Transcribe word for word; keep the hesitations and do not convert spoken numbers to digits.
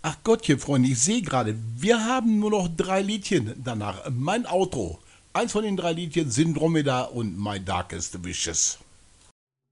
Ach Gottchen, Freunde, ich sehe gerade, wir haben nur noch drei Liedchen danach. Mein Auto. Eins von den drei Liedchen sind Dromedar und My Darkest Wishes.